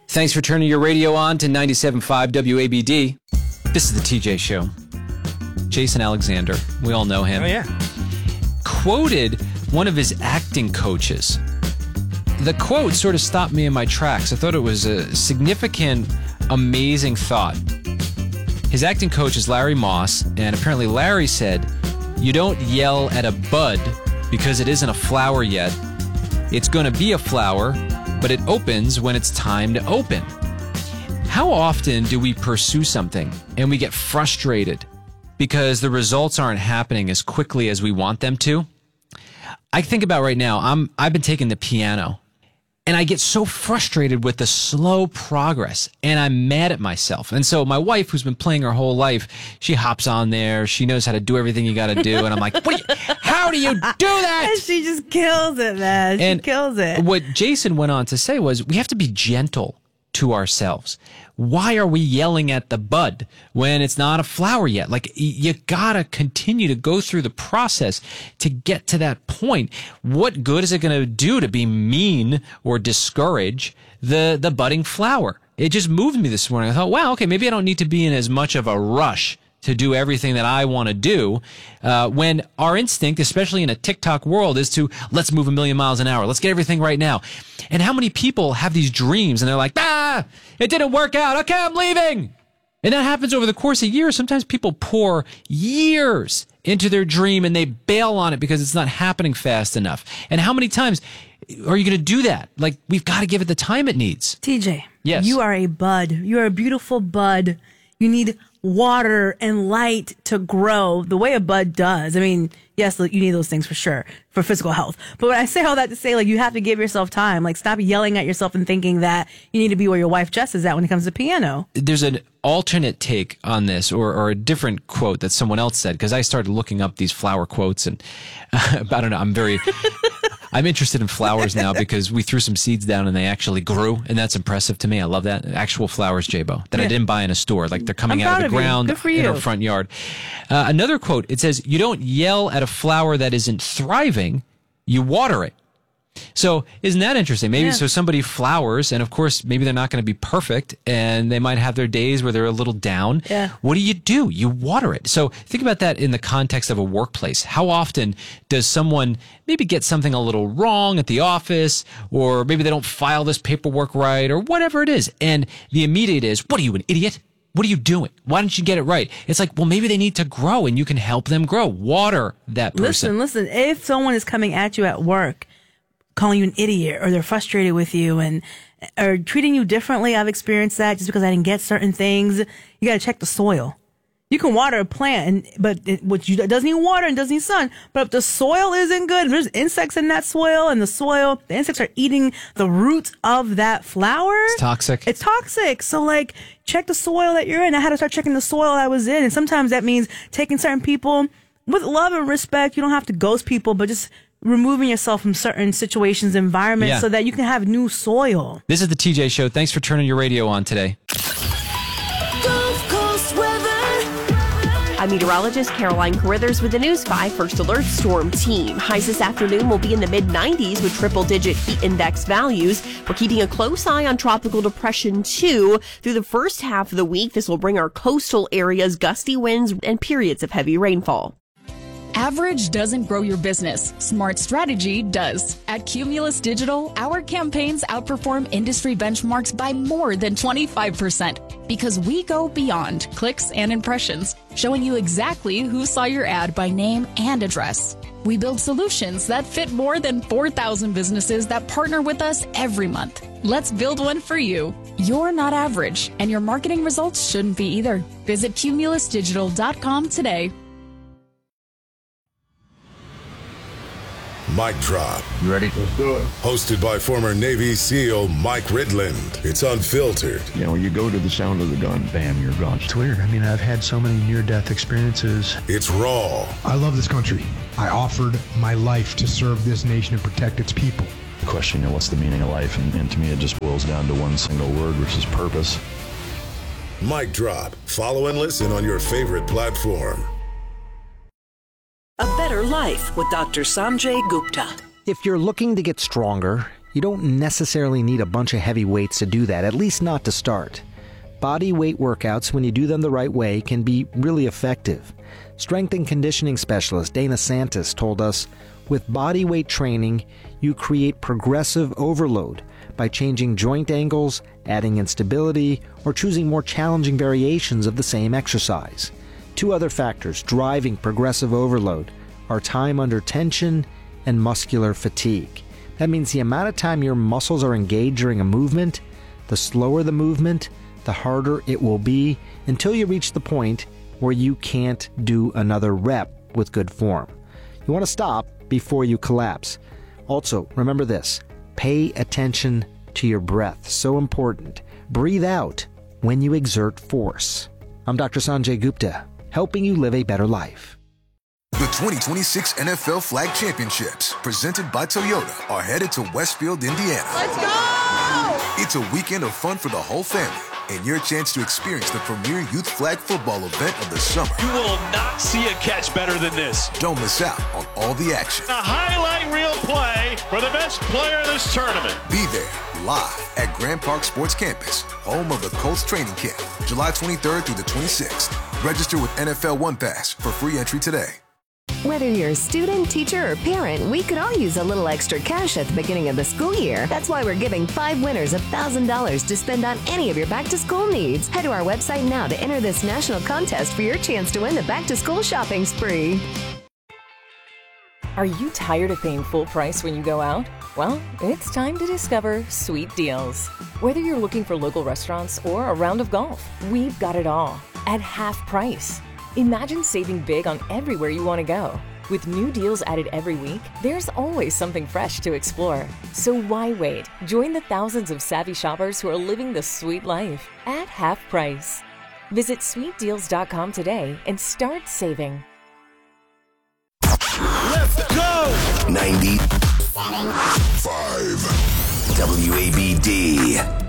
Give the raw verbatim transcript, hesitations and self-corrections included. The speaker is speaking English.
Thanks for turning your radio on to ninety-seven point five W A B D. This is the T J Show. Jason Alexander, we all know him. Oh, yeah. Quoted one of his acting coaches. The quote sort of stopped me in my tracks. I thought it was a significant, amazing thought. His acting coach is Larry Moss, and apparently Larry said, "You don't yell at a bud because it isn't a flower yet. It's going to be a flower, but it opens when it's time to open." How often do we pursue something and we get frustrated because the results aren't happening as quickly as we want them to? I think about right now, I'm, I've been taking the piano, and I get so frustrated with the slow progress, and I'm mad at myself. And so my wife, who's been playing her whole life, she hops on there. She knows how to do everything you got to do. And I'm like, what? How do you do that? And she just kills it, man. She and kills it. What Jason went on to say was, we have to be gentle to ourselves. Why are we yelling at the bud when it's not a flower yet? Like, you gotta continue to go through the process to get to that point. What good is it going to do to be mean or discourage the, the budding flower? It just moved me this morning. I thought, wow, okay, maybe I don't need to be in as much of a rush to do everything that I want to do, uh, when our instinct, especially in a TikTok world, is to let's move a million miles an hour. Let's get everything right now. And how many people have these dreams and they're like, ah, it didn't work out. Okay, I'm leaving. And that happens over the course of years. Sometimes people pour years into their dream and they bail on it because it's not happening fast enough. And how many times are you going to do that? Like, we've got to give it the time it needs. T J, yes, you are a bud. You are a beautiful bud. You need water and light to grow the way a bud does. I mean, yes, you need those things for sure for physical health. But when I say all that to say, like, you have to give yourself time. Like, stop yelling at yourself and thinking that you need to be where your wife Jess is at when it comes to piano. There's an alternate take on this, or, or a different quote that someone else said, because I started looking up these flower quotes, and uh, I don't know, I'm very... I'm interested in flowers now because we threw some seeds down and they actually grew, and that's impressive to me. I love that. Actual flowers, J-Bo, that yeah. I didn't buy in a store. Like, they're coming I'm out of the of ground in our front yard. Uh, another quote, it says, "You don't yell at a flower that isn't thriving, you water it." So isn't that interesting? Maybe yeah. so somebody flowers, and of course, maybe they're not going to be perfect, and they might have their days where they're a little down. Yeah. What do you do? You water it. So think about that in the context of a workplace. How often does someone maybe get something a little wrong at the office, or maybe they don't file this paperwork right, or whatever it is, and the immediate is, "What are you, an idiot? What are you doing? Why don't you get it right?" It's like, well, maybe they need to grow, and you can help them grow. Water that person. Listen, listen. If someone is coming at you at work, calling you an idiot, or they're frustrated with you and or treating you differently, I've experienced that just because I didn't get certain things. You got to check the soil. You can water a plant, and but it, which you, it doesn't need water and doesn't need sun. But if the soil isn't good, if there's insects in that soil, and the soil, the insects are eating the roots of that flower. It's toxic. It's toxic. So, like, check the soil that you're in. I had to start checking the soil I was in. And sometimes that means taking certain people with love and respect. You don't have to ghost people, but just removing yourself from certain situations, environments, yeah. so that you can have new soil. This is the T J Show. Thanks for turning your radio on today. Gulf Coast weather. I'm meteorologist Caroline Carruthers with the News five First Alert Storm Team. Highs this afternoon will be in the mid nineties with triple-digit heat index values. We're keeping a close eye on Tropical Depression two. Through the first half of the week, this will bring our coastal areas gusty winds and periods of heavy rainfall. Average doesn't grow your business. Smart strategy does. At Cumulus Digital, our campaigns outperform industry benchmarks by more than twenty-five percent because we go beyond clicks and impressions, showing you exactly who saw your ad by name and address. We build solutions that fit more than four thousand businesses that partner with us every month. Let's build one for you. You're not average, and your marketing results shouldn't be either. Visit cumulus digital dot com today. Mic Drop. You ready? Let's do it. Hosted by former Navy SEAL Mike Ridland. It's unfiltered. You know, you go to the sound of the gun, bam, you're gone. It's weird. I mean, I've had so many near-death experiences. It's raw. I love this country. I offered my life to serve this nation and protect its people. The question, you know, what's the meaning of life? And, and to me, it just boils down to one single word, which is purpose. Mic Drop. Follow and listen on your favorite platform. A Better Life with Doctor Sanjay Gupta. If you're looking to get stronger, You don't necessarily need a bunch of heavy weights to do that, at least not to start. Body weight workouts, when you do them the right way, can be really effective. Strength and conditioning specialist Dana Santis told us, with body weight training, you create progressive overload by changing joint angles, adding instability, or choosing more challenging variations of the same exercise. Two other factors driving progressive overload are time under tension and muscular fatigue. That means the amount of time your muscles are engaged during a movement, the slower the movement, the harder it will be until you reach the point where you can't do another rep with good form. You want to stop before you collapse. Also, remember this, pay attention to your breath. So important. Breathe out when you exert force. I'm Doctor Sanjay Gupta, helping you live a better life. The twenty twenty-six N F L Flag Championships, presented by Toyota, are headed to Westfield, Indiana. Let's go! It's a weekend of fun for the whole family and your chance to experience the premier youth flag football event of the summer. You will not see a catch better than this. Don't miss out on all the action. A highlight reel play for the best player of this tournament. Be there live at Grand Park Sports Campus, home of the Colts training camp, July twenty-third through the twenty-sixth. Register with N F L One Pass for free entry today. Whether you're a student, teacher, or parent, we could all use a little extra cash at the beginning of the school year. That's why we're giving five winners one thousand dollars to spend on any of your back-to-school needs. Head to our website now to enter this national contest for your chance to win the back-to-school shopping spree. Are you tired of paying full price when you go out? Well, it's time to discover Sweet Deals. Whether you're looking for local restaurants or a round of golf, we've got it all at half price. Imagine saving big on everywhere you want to go. With new deals added every week, there's always something fresh to explore. So why wait? Join the thousands of savvy shoppers who are living the sweet life at half price. Visit sweet deals dot com today and start saving. Let's go! ninety-five W A B D.